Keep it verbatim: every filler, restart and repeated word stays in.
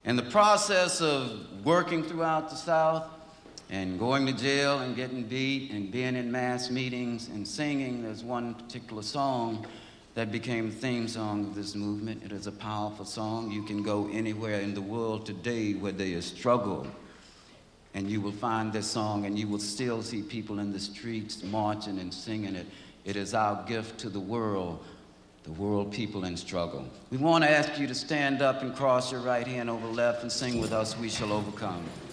In the process of working throughout the South and going to jail and getting beat and being in mass meetings and singing, there's one particular song that became the theme song of this movement. It is a powerful song. You can go anywhere in the world today where there is struggle, and you will find this song, and you will still see people in the streets marching and singing it. It is our gift to the world, the world people in struggle. We want to ask you to stand up and cross your right hand over left and sing with us, "We Shall Overcome."